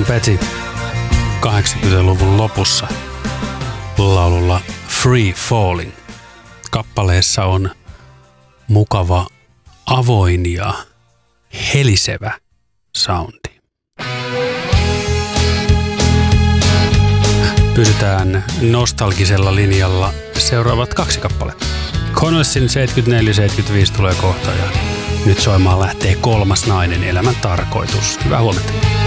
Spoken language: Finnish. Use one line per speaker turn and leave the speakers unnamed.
Tom Petty 80-luvun lopussa laululla Free Falling. Kappaleessa on mukava, avoin ja helisevä soundi. Pysytään nostalgisella linjalla seuraavat 2 kappaletta. Conversin 74-75 tulee kohta ja nyt soimaan lähtee 3. nainen, elämän tarkoitus. Hyvää huomenta.